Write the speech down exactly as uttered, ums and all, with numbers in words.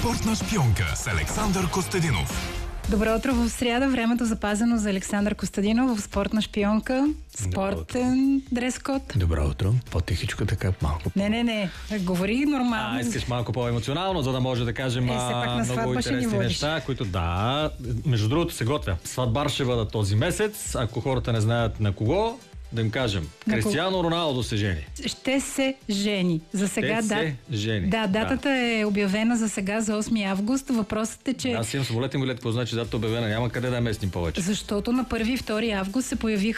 Спортна шпионка с Александър Костадинов. Добро утро в сряда, времето запазено за Александър Костадинов в Спортна шпионка. Спортен дрес-код. Добро утро. По-тихичко така, малко. Не, не, не. Говори нормално. А, искаш малко по-емоционално, за да може да кажем Е, все пак на много сватба ще ни интересни водиш. неща, които да. Между другото се готвя. Сватбар ще бъда този месец. Ако хората не знаят на кого, да им кажем. На Кристиано Роналдо се жени. Ще се жени. За сега Ще дат... се жени. Да, датата Да. е обявена за сега за осми август. Въпросът е, че... Аз имам самолетен билет, какво значи датата обявена? Няма къде да я местим повече. Защото на първи и втори август се появиха